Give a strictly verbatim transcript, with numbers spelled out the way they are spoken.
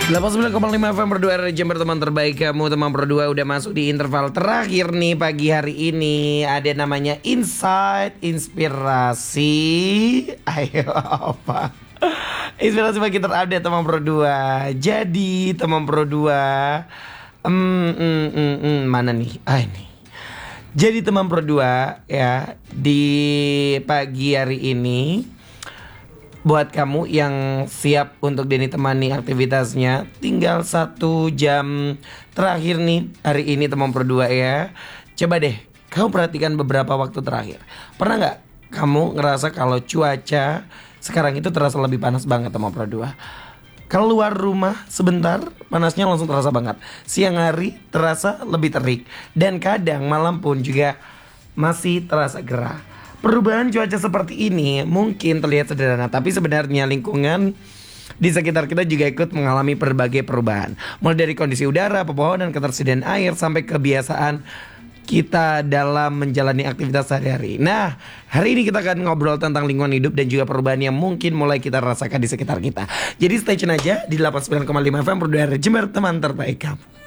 delapan puluh sembilan koma lima F M berdua dari Jember, teman terbaik kamu. Teman berdua udah masuk di interval terakhir nih pagi hari ini. Ada namanya Insight Inspirasi. Ayo apa? Inspirasi pagi terupdate teman berdua. Jadi teman berdua, hmm, hmm, hmm, hmm, mana nih? Ah ini. Jadi teman berdua ya, di pagi hari ini, buat kamu yang siap untuk ditemani aktivitasnya, tinggal satu jam terakhir nih hari ini teman berdua ya. Coba deh kamu perhatikan beberapa waktu terakhir. Pernah gak kamu ngerasa kalau cuaca sekarang itu terasa lebih panas banget teman berdua? Keluar rumah sebentar, panasnya langsung terasa banget. Siang hari terasa lebih terik. Dan kadang malam pun juga masih terasa gerah. Perubahan cuaca seperti ini mungkin terlihat sederhana, tapi sebenarnya lingkungan di sekitar kita juga ikut mengalami berbagai perubahan. Mulai dari kondisi udara, pepohonan, ketersediaan air, sampai kebiasaan kita dalam menjalani aktivitas sehari-hari. Nah, hari ini kita akan ngobrol tentang lingkungan hidup dan juga perubahan yang mungkin mulai kita rasakan di sekitar kita. Jadi stay tune aja di delapan puluh sembilan koma lima F M berdua dari Jember, teman terbaik kamu.